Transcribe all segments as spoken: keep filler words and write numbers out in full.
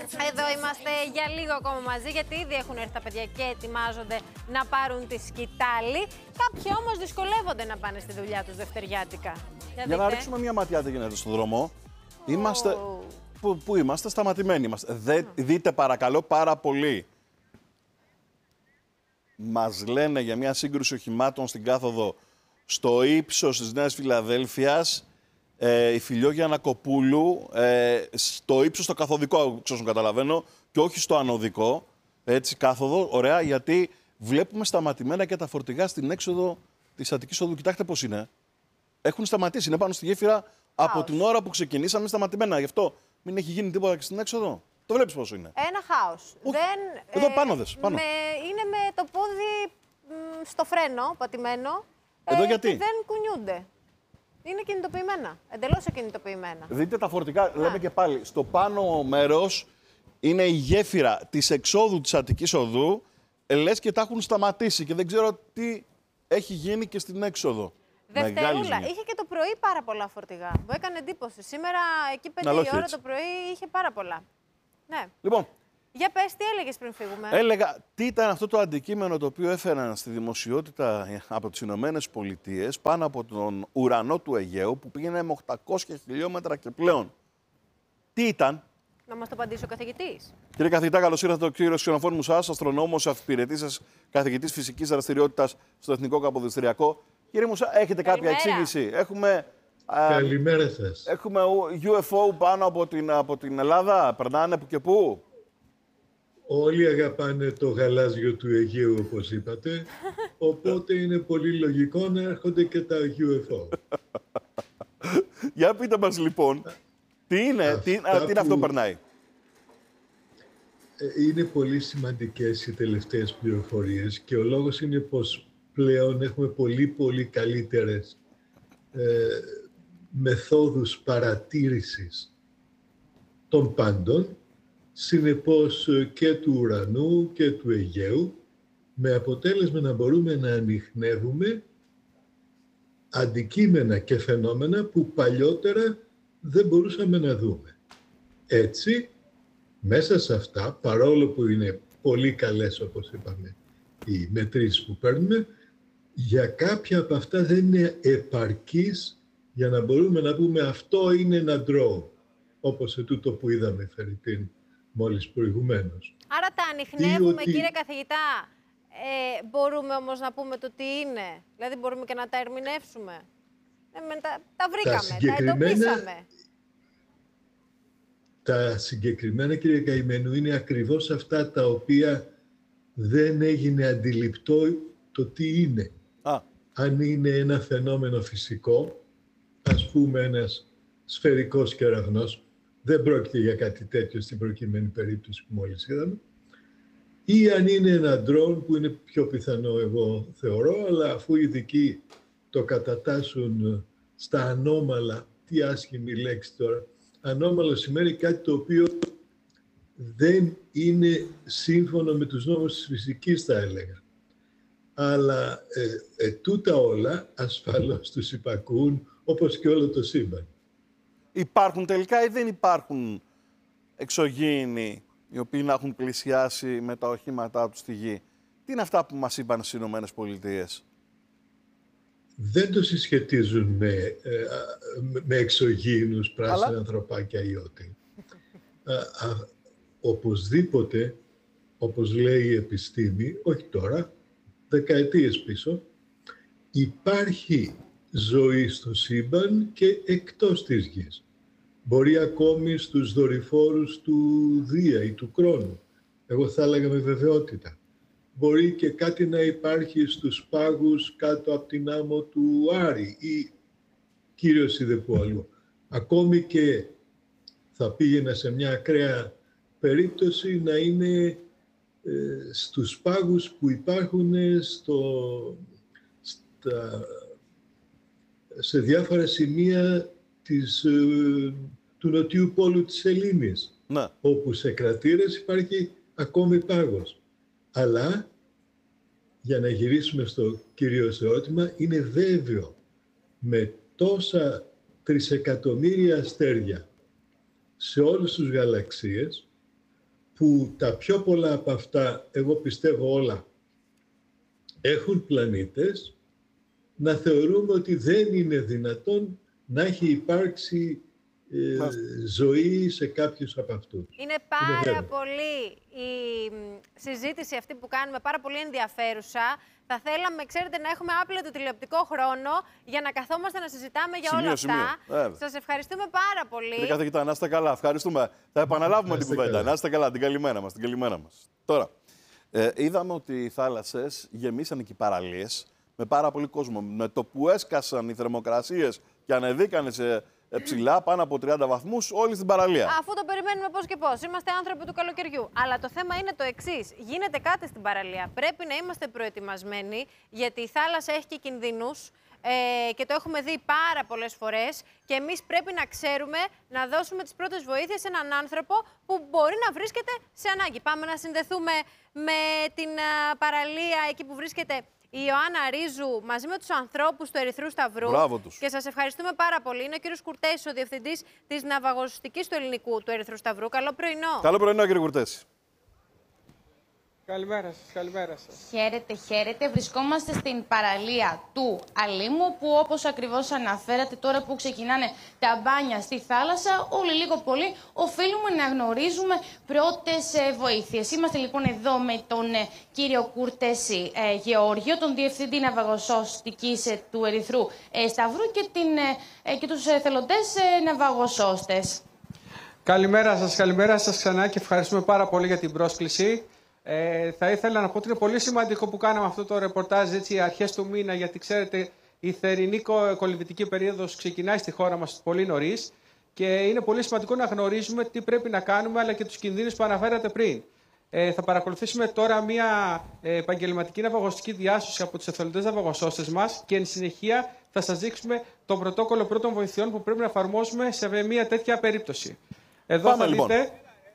Εδώ είμαστε για λίγο ακόμα μαζί, γιατί ήδη έχουν έρθει τα παιδιά και ετοιμάζονται να πάρουν τη σκητάλη. Κάποιοι όμως δυσκολεύονται να πάνε στη δουλειά τους δευτεριάτικα. Για, για να ρίξουμε μια ματιά τι γίνεται στον δρόμο. Oh. Είμαστε... Πού, πού είμαστε, σταματημένοι είμαστε. Δε, mm. Δείτε παρακαλώ πάρα πολύ. Μας λένε για μια σύγκρουση οχημάτων στην κάθοδο στο ύψος της Νέας Φιλαδέλφειας. Ε, η Φιλιόγια Ανακοπούλου, ε, στο ύψος το καθοδικό, όσο καταλαβαίνω, και όχι στο ανωδικό, έτσι, κάθοδο, ωραία, γιατί βλέπουμε σταματημένα και τα φορτηγά στην έξοδο της Αττικής Οδού. Κοιτάξτε πώς είναι. Έχουν σταματήσει, είναι πάνω στη γέφυρα από την ώρα που ξεκινήσαμε σταματημένα. Γι' αυτό μην έχει γίνει τίποτα και στην έξοδο. Το βλέπεις πόσο είναι. Ένα χάος. Δεν, Εδώ ε, πάνω δες, πάνω. Με, είναι με το πόδι μ, στο φρένο, πατημένο. Εδώ ε, γιατί? Και δεν κουνιούνται. Είναι κινητοποιημένα. Εντελώς κινητοποιημένα. Δείτε τα φορτικά, λέμε και πάλι. Στο πάνω μέρος είναι η γέφυρα της εξόδου της Αττικής Οδού. Λες και τα έχουν σταματήσει και δεν ξέρω τι έχει γίνει και στην έξοδο. Δευτερούλα, είχε και το πρωί πάρα πολλά φορτηγά. Μου έκανε εντύπωση. Σήμερα εκεί πέντε η ώρα το πρωί είχε πάρα πολλά. Ναι. Λοιπόν. Για πες, τι έλεγες πριν φύγουμε? Έλεγα, τι ήταν αυτό το αντικείμενο το οποίο έφεραν στη δημοσιότητα από τις Ηνωμένες Πολιτείες πάνω από τον ουρανό του Αιγαίου που πήγαινε με οκτακόσια χιλιόμετρα και πλέον. Τι ήταν? Να μας το απαντήσει ο καθηγητής. Κύριε καθηγητά, καλώς ήρθατε. Ο κύριος Ξενοφών Μουσάς, αστρονόμος, αφιπηρετής σας, καθηγητής φυσικής δραστηριότητας στο Εθνικό Καποδιστριακό. Κύριε Μουσά, έχετε κάποια εξήγηση? Έχουμε, Καλημέρα σας. Έχουμε γιου εφ ο πάνω από την, από την Ελλάδα, περνάνε που και πού? Όλοι αγαπάνε το γαλάζιο του Αιγαίου, όπως είπατε, οπότε είναι πολύ λογικό να έρχονται και τα γιου εφ ο. Για πείτε μας λοιπόν, τι είναι, τι, α, τι είναι αυτό που περνάει? Είναι πολύ σημαντικές οι τελευταίες πληροφορίες και ο λόγος είναι πως πλέον έχουμε πολύ πολύ καλύτερες ε, μεθόδους παρατήρησης των πάντων, συνεπώς και του ουρανού και του Αιγαίου, με αποτέλεσμα να μπορούμε να ανιχνεύουμε αντικείμενα και φαινόμενα που παλιότερα δεν μπορούσαμε να δούμε. Έτσι, μέσα σε αυτά, παρόλο που είναι πολύ καλές, όπως είπαμε, οι μετρήσεις που παίρνουμε, για κάποια από αυτά δεν είναι επαρκής για να μπορούμε να πούμε αυτό είναι ένα drone, όπως ετούτο που είδαμε, Φερρυπίν, μόλις προηγουμένως. Άρα τα ανιχνεύουμε, ότι... κύριε καθηγητά, ε, μπορούμε όμως να πούμε το τι είναι, δηλαδή μπορούμε και να τα ερμηνεύσουμε. Ε, με, τα, τα βρήκαμε, τα, τα εντοπίσαμε. Τα συγκεκριμένα, κύριε Καημένου, είναι ακριβώς αυτά τα οποία δεν έγινε αντιληπτό το τι είναι. Α. Αν είναι ένα φαινόμενο φυσικό, ας πούμε ένας σφαιρικός κεραυνός, δεν πρόκειται για κάτι τέτοιο στην προκειμένη περίπτωση που μόλις είδαμε, ή αν είναι ένα drone, που είναι πιο πιθανό εγώ θεωρώ, αλλά αφού οι ειδικοί το κατατάσσουν στα ανώμαλα, τι άσχημη λέξη τώρα, ανώμαλο σημαίνει κάτι το οποίο δεν είναι σύμφωνο με τους νόμους της φυσικής, θα έλεγα. Αλλά ε, ε, τούτα όλα ασφαλώς τους υπακούν, όπως και όλο το σύμπαν. Υπάρχουν τελικά ή δεν υπάρχουν εξωγήινοι οι οποίοι να έχουν πλησιάσει με τα οχήματά τους στη γη? Τι είναι αυτά που μας είπαν στις Ηνωμένες Πολιτείες? Δεν το συσχετίζουν με, ε, με εξωγήινους, πράσινα Αλλά... ανθρωπάκια ή ό,τι. Α, α, οπωσδήποτε, όπως λέει η επιστήμη, όχι τώρα, δεκαετίες πίσω, υπάρχει ζωή στο σύμπαν και εκτός της γης. Μπορεί ακόμη στους δορυφόρους του Δία ή του Κρόνου. Εγώ θα έλεγα με βεβαιότητα. Μπορεί και κάτι να υπάρχει στους πάγους κάτω από την άμμο του Άρη ή κύριος είδε που αλλού. Ακόμη και θα πήγαινα σε μια ακραία περίπτωση να είναι ε, στους πάγους που υπάρχουν στο, στα, σε διάφορα σημεία της, ε, του νοτιού πόλου της Ελλήνης, να. όπου σε κρατήρες υπάρχει ακόμη πάγος. Αλλά, για να γυρίσουμε στο κυρίως ερώτημα, είναι βέβαιο με τόσα τρισεκατομμύρια αστέρια σε όλους τους γαλαξίες, που τα πιο πολλά από αυτά, εγώ πιστεύω όλα, έχουν πλανήτες, να θεωρούμε ότι δεν είναι δυνατόν να έχει υπάρξει ε, ζωή σε κάποιους από αυτούς. Είναι πάρα είναι πολύ η συζήτηση αυτή που κάνουμε, πάρα πολύ ενδιαφέρουσα. Θα θέλαμε, ξέρετε, να έχουμε άπλετο τηλεοπτικό χρόνο για να καθόμαστε να συζητάμε για σημείο, όλα σημείο. αυτά. Ε. Σας ευχαριστούμε πάρα πολύ. Κύριε καθηγητά, να είστε καλά. Ευχαριστούμε. Θα επαναλάβουμε την κουβέντα. Να είστε καλά. Την καλημέρα μας. Την καλημέρα μας. Τώρα, ε, είδαμε ότι οι θάλασσες γεμίσαν εκεί παραλίες με πάρα πολύ κόσμο. Με το που έσκασαν οι θερμοκρασίες και ανεβήκανε σε ψηλά, πάνω από τριάντα βαθμούς, όλη στην παραλία. Αφού το περιμένουμε πώς και πώς. Είμαστε άνθρωποι του καλοκαιριού. Αλλά το θέμα είναι το εξής. Γίνεται κάτι στην παραλία. Πρέπει να είμαστε προετοιμασμένοι, γιατί η θάλασσα έχει και κινδύνους. Ε, και το έχουμε δει πάρα πολλές φορές. Και εμείς πρέπει να ξέρουμε να δώσουμε τις πρώτες βοήθειες σε έναν άνθρωπο που μπορεί να βρίσκεται σε ανάγκη. Πάμε να συνδεθούμε με την α, παραλία εκεί που βρίσκεται η Ιωάννα Ρίζου μαζί με τους ανθρώπους του Ερυθρού Σταυρού. Μπράβο τους. Και σας ευχαριστούμε πάρα πολύ. Είναι ο κύριος Κουρτέσης, ο διευθυντής της ναυαγοστικής του Ελληνικού του Ερυθρού Σταυρού. Καλό πρωινό. Καλό πρωινό, κύριε Κουρτέση. Καλημέρα σας, καλημέρα σας. Χαίρετε, χαίρετε. Βρισκόμαστε στην παραλία του Αλήμου, που όπως ακριβώς αναφέρατε, τώρα που ξεκινάνε τα μπάνια στη θάλασσα, όλοι λίγο πολύ οφείλουμε να γνωρίζουμε πρώτες βοήθειες. Είμαστε λοιπόν εδώ με τον ε, κύριο Κουρτέση ε, Γεώργιο, τον Διευθυντή Ναυαγοσωστικής ε, του Ερυθρού ε, Σταυρού και, την, ε, και τους εθελοντές ε, ναυαγοσώστες. Καλημέρα σας, καλημέρα σας ξανά και ευχαριστούμε πάρα πολύ για την πρόσκληση. Ε, θα ήθελα να πω ότι είναι πολύ σημαντικό που κάναμε αυτό το ρεπορτάζ έτσι αρχές του μήνα, γιατί ξέρετε η θερινή κολυμβητική περίοδος ξεκινάει στη χώρα μας πολύ νωρίς και είναι πολύ σημαντικό να γνωρίζουμε τι πρέπει να κάνουμε, αλλά και τους κινδύνους που αναφέρατε πριν. Ε, θα παρακολουθήσουμε τώρα μια ε, επαγγελματική ναυαγοστική διάσωση από τους εθελοντές ναυαγοσώστες μας και εν συνεχεία θα σας δείξουμε το πρωτόκολλο πρώτων βοηθειών που πρέπει να εφαρμόσουμε σε μια τέτοια περίπτωση. Εδώ Πάμε, θα λοιπόν. δείτε.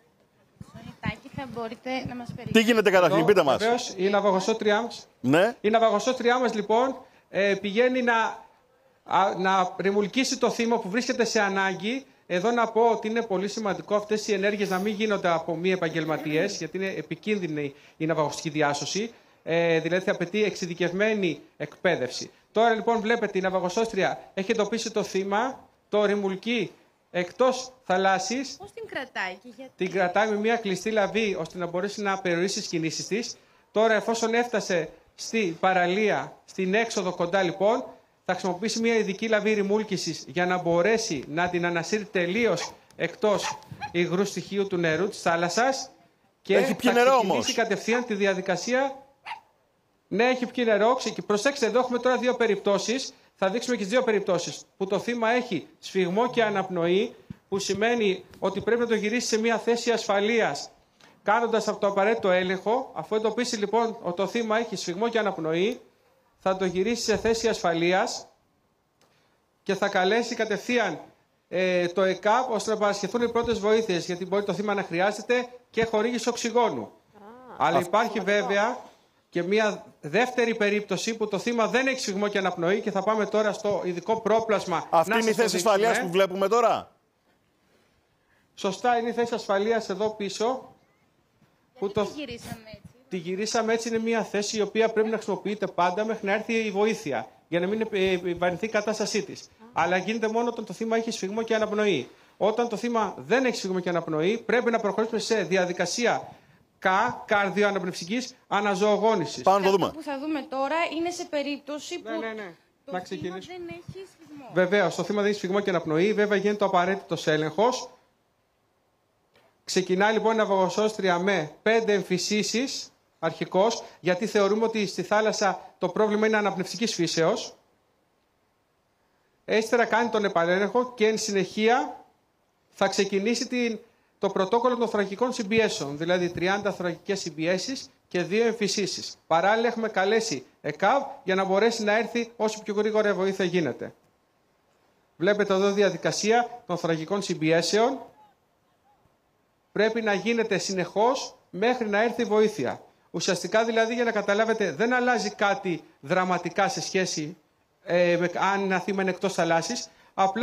Θα μπορείτε να μας Τι γίνεται καταρχήν, πείτε μας. Βεβαίως, η ναυαγοσώτριά μας. Ναι. Η ναυαγοσώτριά μας λοιπόν ε, πηγαίνει να, α, να ρημουλκίσει το θύμα που βρίσκεται σε ανάγκη. Εδώ να πω ότι είναι πολύ σημαντικό αυτές οι ενέργειες να μην γίνονται από μη επαγγελματίες, γιατί είναι επικίνδυνη η ναυαγοστική διάσωση. Ε, δηλαδή θα απαιτεί εξειδικευμένη εκπαίδευση. Τώρα λοιπόν βλέπετε η ναυαγοσώστρια έχει εντοπίσει το θύμα, το ρημουλκεί εκτός θαλάσσης. Πώς την κρατάει και γιατί? Την κρατάει με μια κλειστή λαβή ώστε να μπορέσει να περιορίσει τις κινήσεις της. Τώρα, εφόσον έφτασε στη παραλία, στην έξοδο κοντά λοιπόν, θα χρησιμοποιήσει μια ειδική λαβή ρημούλκησης για να μπορέσει να την ανασύρει τελείως εκτός υγρού στοιχείου του νερού, της θάλασσας. Και έχει πιει θα νερό ξεκινήσει όμως. κατευθείαν τη διαδικασία. Ναι, έχει πιει νερό. Προσέξτε, εδώ έχουμε τώρα δύο περιπτώσεις. Θα δείξουμε και τις δύο περιπτώσεις που το θύμα έχει σφιγμό και αναπνοή, που σημαίνει ότι πρέπει να το γυρίσει σε μια θέση ασφαλείας, κάνοντας αυτό το απαραίτητο έλεγχο. Αφού εντοπίσει λοιπόν ότι το θύμα έχει σφιγμό και αναπνοή, θα το γυρίσει σε θέση ασφαλείας και θα καλέσει κατευθείαν ε, το ΕΚΑΠ ώστε να παρασχεθούν οι πρώτες βοήθειες, γιατί μπορεί το θύμα να χρειάζεται και χορήγηση οξυγόνου. Αλλά υπάρχει βέβαια και μια δεύτερη περίπτωση που το θύμα δεν έχει σφιγμό και αναπνοή και θα πάμε τώρα στο ειδικό πρόπλασμα. Αυτή είναι η θέση ασφαλείας που βλέπουμε τώρα. Σωστά, είναι η θέση ασφαλείας εδώ πίσω. Που Γιατί το... τη γυρίσαμε έτσι? Τη γυρίσαμε έτσι, είναι μια θέση η οποία πρέπει να χρησιμοποιείται πάντα μέχρι να έρθει η βοήθεια, για να μην επιβαρυνθεί η κατάστασή της. Αλλά γίνεται μόνο όταν το θύμα έχει σφιγμό και αναπνοή. Όταν το θύμα δεν έχει σφιγμό και αναπνοή, πρέπει να προχωρήσουμε σε διαδικασία κα, καρδιοαναπνευστικής αναζωογόνησης. Πάμε να το δούμε. Αυτό που θα δούμε τώρα είναι σε περίπτωση που Ναι, ναι, ναι. το Να θύμα ξεκινήσουμε. δεν έχει σφιγμό. Βεβαίως, το θύμα δεν έχει σφιγμό και αναπνοή. Βέβαια, γίνεται ο απαραίτητος έλεγχος. Ξεκινάει λοιπόν η ναυαγοσώστρια με πέντε εμφυσίσεις αρχικώς, γιατί θεωρούμε ότι στη θάλασσα το πρόβλημα είναι αναπνευστικής φύσεως. Έστερα κάνει τον επανέλεγχο και εν συνεχεία θα ξεκινήσει την, το πρωτόκολλο των θωρακικών συμπιέσεων, δηλαδή τριάντα θωρακικές συμπιέσεις και δύο εμφυσίσεις. Παράλληλα έχουμε καλέσει ΕΚΑΒ για να μπορέσει να έρθει όσο πιο γρήγορα η βοήθεια γίνεται. Βλέπετε εδώ διαδικασία των θωρακικών συμπιέσεων. Πρέπει να γίνεται συνεχώς μέχρι να έρθει η βοήθεια. Ουσιαστικά δηλαδή, για να καταλάβετε, δεν αλλάζει κάτι δραματικά σε σχέση ε, με αν ένα θύμα είναι εκτός θαλάσσης. Απλά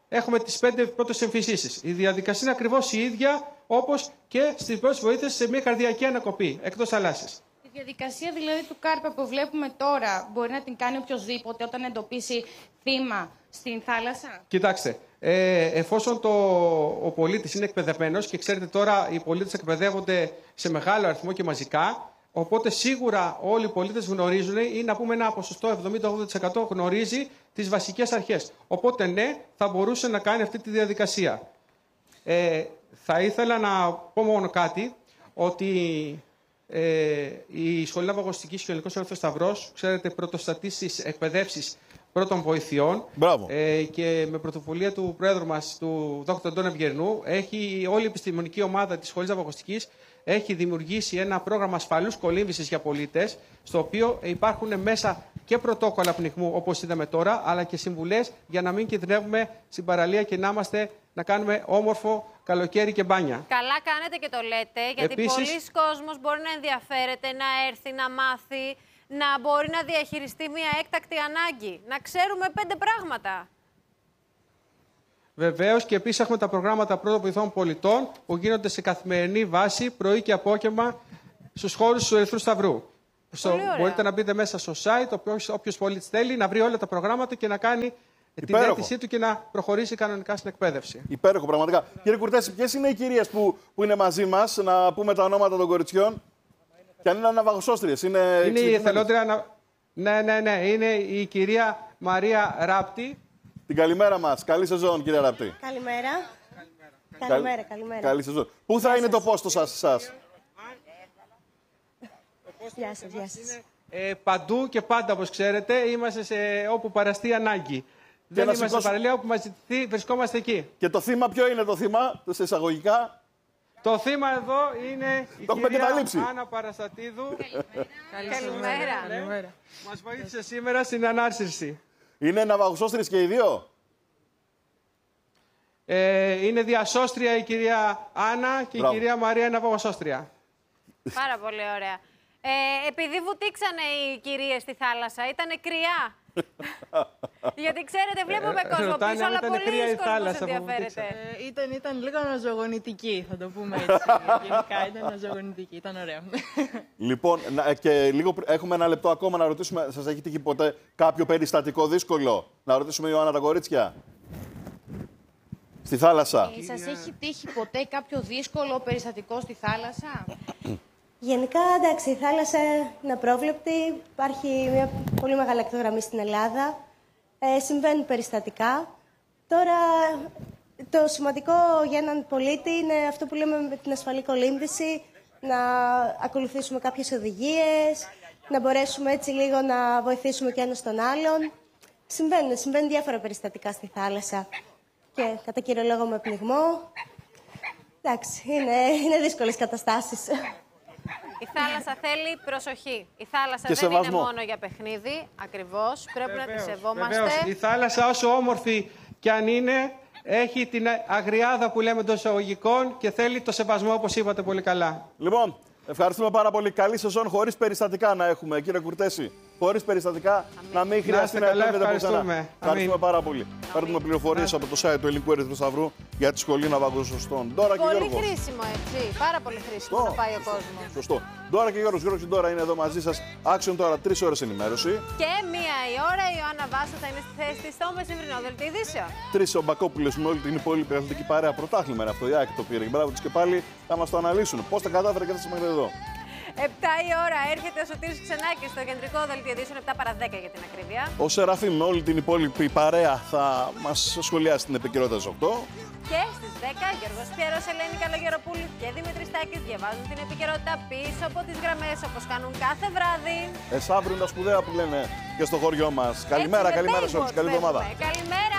έχουμε τις πέντε πρώτες εμφυσίσεις. Η διαδικασία είναι ακριβώς η ίδια όπως και στις πρώτες βοήθειες σε μια καρδιακή ανακοπή εκτός θαλάσσης. Η διαδικασία δηλαδή του ΚΑΡΠΑ που βλέπουμε τώρα μπορεί να την κάνει οποιοδήποτε όταν εντοπίσει θύμα στην θάλασσα. Κοιτάξτε, ε, εφόσον το, ο πολίτης είναι εκπαιδευμένος και ξέρετε τώρα οι πολίτες εκπαιδεύονται σε μεγάλο αριθμό και μαζικά, οπότε σίγουρα όλοι οι πολίτες γνωρίζουν ή να πούμε ένα ποσοστό εβδομήντα με ογδόντα τοις εκατό γνωρίζει τις βασικές αρχές. Οπότε ναι, θα μπορούσε να κάνει αυτή τη διαδικασία. Ε, θα ήθελα να πω μόνο κάτι, ότι ε, η Σχολή Ναυαγωστικής και ο Ελληνικός Όρθιος Σταυρός, ξέρετε, πρωτοστατεί στις εκπαιδεύσεις πρώτων βοηθειών. Ε, και με πρωτοβουλία του Πρόεδρου μας, του Δόκτωρ Αντώνη Ευγερνού, έχει όλη η επιστημονική ομάδα της Σχολής Ναυαγωστικής έχει δημιουργήσει ένα πρόγραμμα ασφαλούς κολύμβησης για πολίτες, στο οποίο υπάρχουν μέσα και πρωτόκολλα πνιγμού, όπως είδαμε τώρα, αλλά και συμβουλές για να μην κινδυνεύουμε στην παραλία και να, είμαστε, να κάνουμε όμορφο καλοκαίρι και μπάνια. Καλά κάνετε και το λέτε, γιατί Επίσης, πολλοί κόσμος μπορεί να ενδιαφέρεται, να έρθει, να μάθει, να μπορεί να διαχειριστεί μια έκτακτη ανάγκη. Να ξέρουμε πέντε πράγματα. Βεβαίως, και επίσης έχουμε τα προγράμματα πρώτων βοηθών πολιτών που γίνονται σε καθημερινή βάση, πρωί και απόγευμα, στους χώρους του Ερυθρού Σταυρού. Στο, μπορείτε να μπείτε μέσα στο site, όποιος πολίτης θέλει να βρει όλα τα προγράμματα και να κάνει Υπέροχο. την αίτησή του και να προχωρήσει κανονικά στην εκπαίδευση. Υπέροχο, πραγματικά. Κύριε Κουρτέση, ποιες είναι οι κυρίες που, που είναι μαζί μας, να πούμε τα ονόματα των κοριτσιών? Και αν είναι ναυαγοσώστριες, είναι. Είναι η εθελόντρια. Να... Ναι, ναι, ναι. Είναι η κυρία Μαρία Ράπτη. Την καλημέρα μας. Καλή σεζόν, κυρία Ράπτη. Καλημέρα. Καλημέρα, καλημέρα. Καλή σεζόν. Πού θα Γεια είναι σας. το πόστο σας, εσάς? Γεια σας, γεια σας. Ε, παντού και πάντα, όπως ξέρετε, είμαστε σε όπου παραστεί ανάγκη. Δεν είμαστε σηκώσω... σε παραλία όπου μας ζητηθεί, βρισκόμαστε εκεί. Και το θύμα ποιο είναι το θύμα, σε εισαγωγικά? Το θύμα εδώ είναι η το κυρία Άννα Παραστατίδου. Καλημέρα. Καλημέρα. Μας βοήθησε σήμερα στην ανάρσηση. Είναι ναυαγοσώστριες και οι δύο? Ε, είναι διασώστρια η κυρία Άννα και Μπράβο. η κυρία Μαρία είναι ναυαγοσώστρια. Πάρα πολύ ωραία. Ε, επειδή βουτήξανε οι κυρίες στη θάλασσα, ήτανε κρυά. Γιατί ξέρετε, βλέπουμε κόσμο Ρωτάνε, πίσω, αλλά πολλοί κόσμος ενδιαφέρεται. Ε, ήταν, ήταν λίγο αναζωογονητική, θα το πούμε έτσι. Γενικά ήταν αναζωογονητική, ήταν ωραίο. Λοιπόν, και λίγο, έχουμε ένα λεπτό ακόμα να ρωτήσουμε, σας έχει τύχει ποτέ κάποιο περιστατικό δύσκολο? Να ρωτήσουμε, Ιωάννα, τα κορίτσια. Στη θάλασσα. Ε, σας έχει τύχει ποτέ κάποιο δύσκολο περιστατικό στη θάλασσα? Γενικά, εντάξει, η θάλασσα είναι απρόβλεπτη. Υπάρχει μια πολύ μεγάλη ακτογραμμή στην Ελλάδα. Ε, συμβαίνουν περιστατικά. Τώρα, το σημαντικό για έναν πολίτη είναι αυτό που λέμε με την ασφαλή κολύμβηση, να ακολουθήσουμε κάποιες οδηγίες, να μπορέσουμε έτσι λίγο να βοηθήσουμε και ένας τον άλλον. Συμβαίνουν, συμβαίνουν διάφορα περιστατικά στη θάλασσα και κατά κύριο λόγο με πνιγμό. Εντάξει, είναι, είναι δύσκολες καταστάσεις. Η θάλασσα θέλει προσοχή. Η θάλασσα και δεν σεβασμό. είναι μόνο για παιχνίδι, ακριβώς. Πρέπει βεβαίως, να τη σεβόμαστε. Βεβαίως. Η θάλασσα, όσο όμορφη κι αν είναι, έχει την αγριάδα που λέμε των εισαγωγικών και θέλει το σεβασμό, όπως είπατε πολύ καλά. Λοιπόν, ευχαριστούμε πάρα πολύ. Καλή σεζόν, χωρίς περιστατικά να έχουμε, κύριε Κουρτέση. Χωρίς περιστατικά, Αμήν. να μην χρειαστεί να επέμβετε πουθενά. Ευχαριστούμε πάρα πολύ. Παίρνουμε πληροφορίες από το site του Ελληνικού Ερυθρού Σταυρού για τη Σχολή Ναυαγοσωστών. Ντόρα και Γιώργος. Πολύ χρήσιμο, έτσι. Πάρα πολύ χρήσιμο Σωστό. να πάει ο κόσμος. Σωστό. Ντόρα και Γιώργος. Γιώργος και Ντόρα είναι εδώ μαζί σας. Άξιον τώρα τρεις ώρες ενημέρωση. Και μία η ώρα η Ιωάννα Βάσο θα είναι στη θέση της στο μεσημβρινό δελτίο ειδήσεων. Τρεις ο Μπακόπουλος με όλη την υπόλοιπη αθλητική παρέα. Πρωτάθλημα είναι αυτό. Η ΑΕΚ το πήρε. Μπράβο τους και πάλι θα μας το αναλύσουν. Πώς τα κατάφερε και θα σας μέχρι εδώ. επτά η ώρα έρχεται ο Σωτήρης Ξενάκης στο κεντρικό δελτίο ειδήσεων, επτά παρά δέκα για την ακρίβεια. Ο Σεραφείμ με όλη την υπόλοιπη παρέα θα μας σχολιάσει την επικαιρότητα στις οκτώ. Και στις δέκα Γιώργος Πιέρος, Ελένη Καλογεροπούλου και Δημήτρης Τάκης διαβάζουν την επικαιρότητα πίσω από τις γραμμές όπως κάνουν κάθε βράδυ. Εσάβρουν τα σπουδαία που λένε και στο χωριό μας. Καλημέρα, καλημέρα σε όλους. Καλή εβδομάδα. Καλημέρα.